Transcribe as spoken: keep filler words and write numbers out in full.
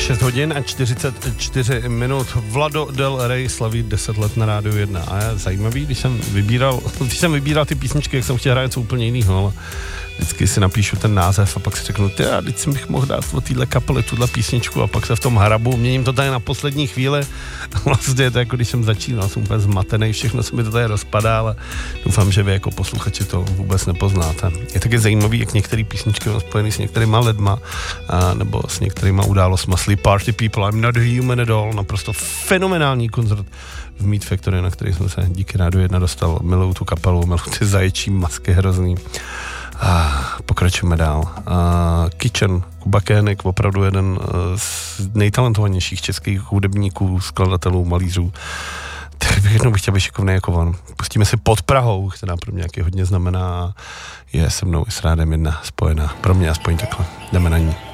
šest hodin a čtyřicet čtyři minut. Vlado Del Rey slaví deset let na Rádiu jedna. A je zajímavý, když jsem vybíral, když jsem vybíral ty písničky, jak jsem chtěl hrát něco úplně jiného, ale vždycky si napíšu ten název a pak si řeknu, ty, a teď si bych mohl dát od téhle kapely tuhle písničku a pak se v tom hrabu, měním to tady na poslední chvíli. Vlastně je to jako když jsem začínal, jsem úplně zmatený, všechno se mi to tady rozpadá, ale doufám, že vy jako posluchači to vůbec nepoznáte. Je taky zajímavý, jak některé písničky jsou spojené s některýma lidma a, nebo s některýma událostma. Sleep Party People, I'm Not Human at All, naprosto fenomenální koncert v Meat Factory, na který jsem se díky Rádiu jedna dostal. Miluju tu kapelu, miluju ty zaječí masky hrozný. Ah, pokračujeme dál. Uh, Kitchen, Kuba Kénik, opravdu jeden uh, z nejtalentovanějších českých hudebníků, skladatelů, malířů. Tak bych jednou bych chtěl být šikovnej jako on. Pustíme si Pod Prahou, která pro mě nějaký hodně znamená, je se mnou i s Rádiem jedna spojená. Pro mě aspoň takhle. Jdeme na ní.